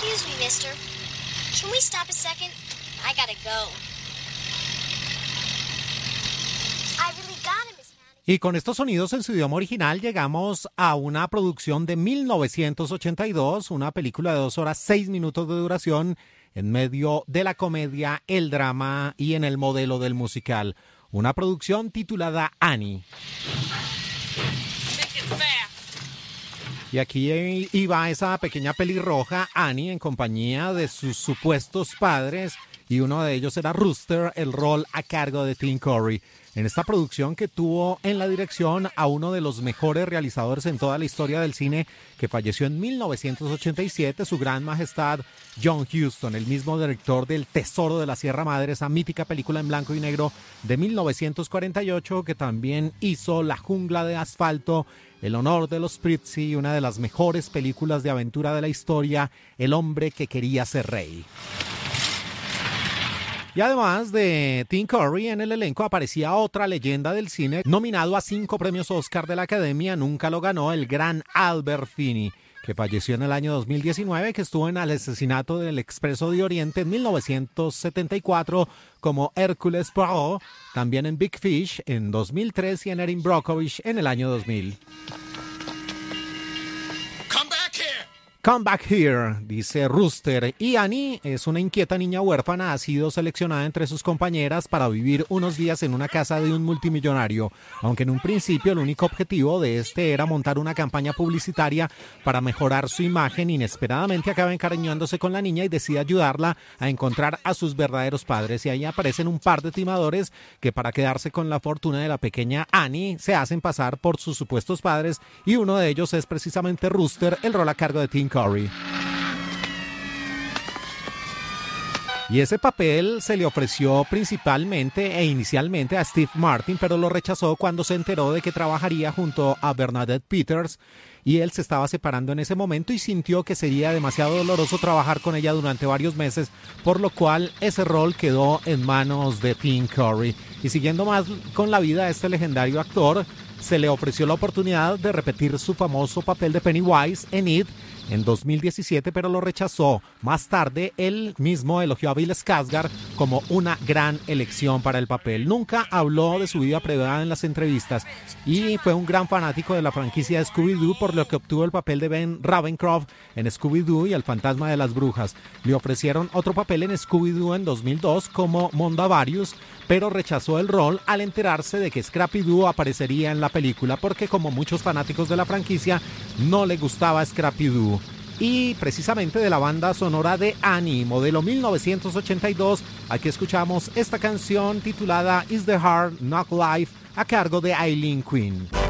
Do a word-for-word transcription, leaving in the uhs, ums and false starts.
Excuse me, mister. Can we stop a second? I gotta go. I really got him, Miss Hannigan. Y con estos sonidos en su idioma original llegamos a una producción de mil novecientos ochenta y dos, una película de dos horas seis minutos de duración en medio de la comedia, el drama y en el modelo del musical. Una producción titulada Annie. Y aquí iba esa pequeña pelirroja Annie en compañía de sus supuestos padres y uno de ellos era Rooster, el rol a cargo de Tim Curry. En esta producción que tuvo en la dirección a uno de los mejores realizadores en toda la historia del cine, que falleció en mil novecientos ochenta y siete, su gran majestad John Huston, el mismo director del Tesoro de la Sierra Madre, esa mítica película en blanco y negro de mil novecientos cuarenta y ocho, que también hizo La Jungla de Asfalto, El Honor de los Prizzi y una de las mejores películas de aventura de la historia, El Hombre que Quería Ser Rey. Y además de Tim Curry, en el elenco aparecía otra leyenda del cine, nominado a cinco premios Oscar de la Academia, nunca lo ganó, el gran Albert Finney, que falleció en el año dos mil diecinueve, que estuvo en El asesinato del Expreso de Oriente en mil novecientos setenta y cuatro como Hércules Poirot, también en Big Fish en dos mil tres y en Erin Brockovich en el año dos mil. Come back here, dice Rooster. Y Annie es una inquieta niña huérfana, ha sido seleccionada entre sus compañeras para vivir unos días en una casa de un multimillonario, aunque en un principio el único objetivo de este era montar una campaña publicitaria para mejorar su imagen. Inesperadamente acaba encariñándose con la niña y decide ayudarla a encontrar a sus verdaderos padres, y ahí aparecen un par de timadores que para quedarse con la fortuna de la pequeña Annie se hacen pasar por sus supuestos padres, y uno de ellos es precisamente Rooster, el rol a cargo de Tim Curry. Y ese papel se le ofreció principalmente e inicialmente a Steve Martin, pero lo rechazó cuando se enteró de que trabajaría junto a Bernadette Peters, y él se estaba separando en ese momento y sintió que sería demasiado doloroso trabajar con ella durante varios meses, por lo cual ese rol quedó en manos de Tim Curry. Y siguiendo más con la vida de este legendario actor, se le ofreció la oportunidad de repetir su famoso papel de Pennywise en It en dos mil diecisiete, pero lo rechazó. Más tarde, él mismo elogió a Bill Skarsgård como una gran elección para el papel. Nunca habló de su vida privada en las entrevistas y fue un gran fanático de la franquicia de Scooby-Doo, por lo que obtuvo el papel de Ben Ravencroft en Scooby-Doo y el fantasma de las brujas. Le ofrecieron otro papel en Scooby-Doo en dos mil dos como Mondavarius, pero rechazó el rol al enterarse de que Scrappy-Doo aparecería en la película, porque como muchos fanáticos de la franquicia no le gustaba Scrappy-Doo. Y precisamente de la banda sonora de Annie, modelo mil novecientos ochenta y dos, aquí escuchamos esta canción titulada Is the Hard Knock Life a cargo de Eileen Quinn.